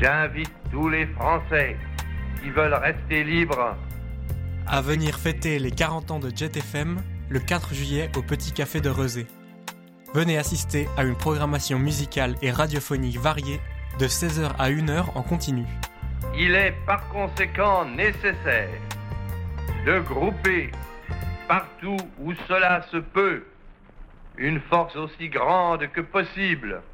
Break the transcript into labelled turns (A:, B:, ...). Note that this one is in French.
A: J'invite tous les Français qui veulent rester libres
B: à venir fêter les 40 ans de Jet FM le 4 juillet au Petit Café de Rezé. Venez assister à une programmation musicale et radiophonique variée de 16h à 1h en continu.
A: Il est par conséquent nécessaire de grouper partout où cela se peut une force aussi grande que possible